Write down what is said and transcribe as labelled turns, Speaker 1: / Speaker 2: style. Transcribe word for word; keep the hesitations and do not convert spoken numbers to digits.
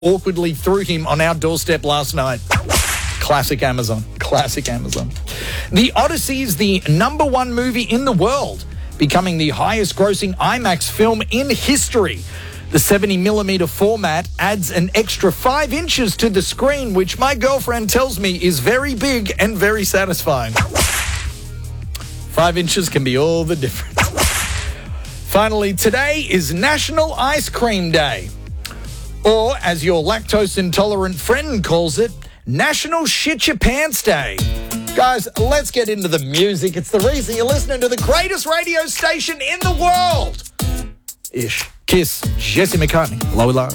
Speaker 1: awkwardly threw him on our doorstep last night. Classic Amazon. Classic Amazon. The Odyssey is the number one movie in the world, becoming the highest grossing IMAX film in history. The seventy millimeter format adds an extra five inches to the screen, which my girlfriend tells me is very big and very satisfying. Five inches can be all the difference. Finally, today is National Ice Cream Day. Or, as your lactose-intolerant friend calls it, National Shit Your Pants Day. Guys, let's get into the music. It's the reason you're listening to the greatest radio station in the world. Ish. Kiss. Jesse McCartney. Low, low.